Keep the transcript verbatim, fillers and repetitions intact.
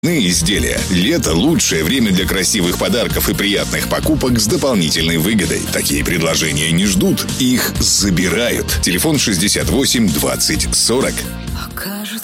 Изделия. Лето – лучшее время для красивых подарков и приятных покупок с дополнительной выгодой. Такие предложения не ждут, их забирают. Телефон шестьдесят восемь двадцать сорок.